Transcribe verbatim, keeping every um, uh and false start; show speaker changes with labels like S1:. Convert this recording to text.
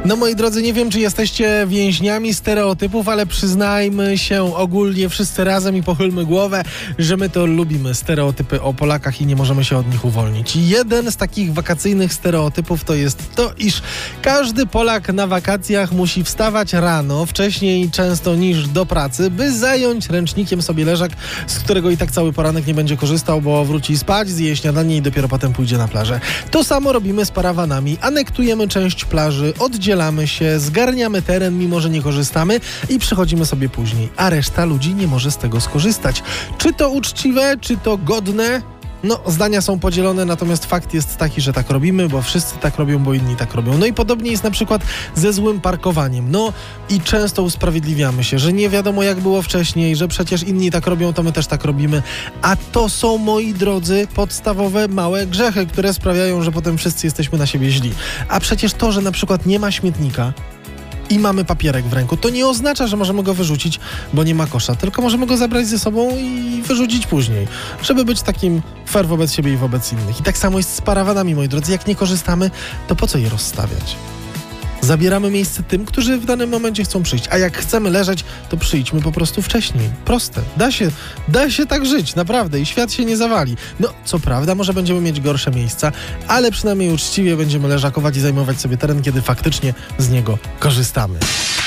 S1: No moi drodzy, nie wiem, czy jesteście więźniami stereotypów, ale przyznajmy się ogólnie wszyscy razem i pochylmy głowę, że my to lubimy stereotypy o Polakach i nie możemy się od nich uwolnić. I jeden z takich wakacyjnych stereotypów to jest to, iż każdy Polak na wakacjach musi wstawać rano, wcześniej często niż do pracy, by zająć ręcznikiem sobie leżak, z którego i tak cały poranek nie będzie korzystał, bo wróci spać, zje śniadanie i dopiero potem pójdzie na plażę. To samo robimy z parawanami. Anektujemy część plaży, oddzielamy się, zgarniamy teren, mimo że nie korzystamy i przychodzimy sobie później, a reszta ludzi nie może z tego skorzystać. Czy to uczciwe, czy to godne? No, zdania są podzielone, natomiast fakt jest taki, że tak robimy, bo wszyscy tak robią, bo inni tak robią. No i podobnie jest na przykład ze złym parkowaniem. No i często usprawiedliwiamy się, że nie wiadomo jak było wcześniej, że przecież inni tak robią, to my też tak robimy. A to są, moi drodzy, podstawowe małe grzechy, które sprawiają, że potem wszyscy jesteśmy na siebie źli. A przecież to, że na przykład nie ma śmietnika i mamy papierek w ręku, to nie oznacza, że możemy go wyrzucić, bo nie ma kosza, tylko możemy go zabrać ze sobą i wyrzucić później, żeby być takim fair wobec siebie i wobec innych. I tak samo jest z parawanami, moi drodzy. Jak nie korzystamy, to po co je rozstawiać? Zabieramy miejsce tym, którzy w danym momencie chcą przyjść. A jak chcemy leżeć, to przyjdźmy po prostu wcześniej. Proste. Da się, da się tak żyć, naprawdę. I świat się nie zawali. No, co prawda, może będziemy mieć gorsze miejsca, ale przynajmniej uczciwie będziemy leżakować i zajmować sobie teren, kiedy faktycznie z niego korzystamy.